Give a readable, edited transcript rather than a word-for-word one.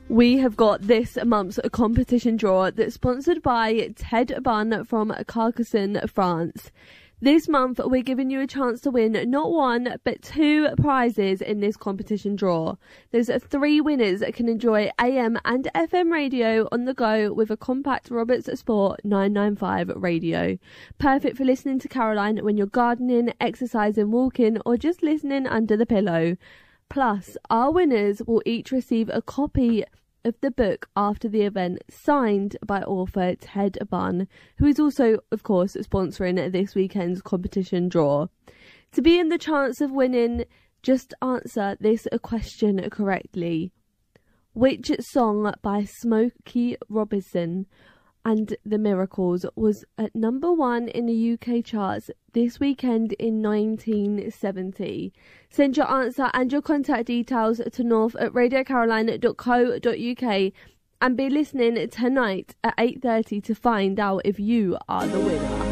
We have got this month's competition draw that's sponsored by Ted Bunn from Carcassonne, France. This month, we're giving you a chance to win not one, but 2 prizes in this competition draw. There's 3 winners that can enjoy AM and FM radio on the go with a compact Roberts Sport 995 radio. Perfect for listening to Caroline when you're gardening, exercising, walking, or just listening under the pillow. Plus, our winners will each receive a copy of the book after the event, signed by author Ted Bunn, who is also, of course, sponsoring this weekend's competition draw. To be in the chance of winning, just answer this question correctly. Which song by Smokey Robinson and the Miracles was at number 1 in the UK charts this weekend in 1970? Send your answer and your contact details to north@radiocaroline.co.uk and be listening tonight at 8:30 to find out if you are the winner.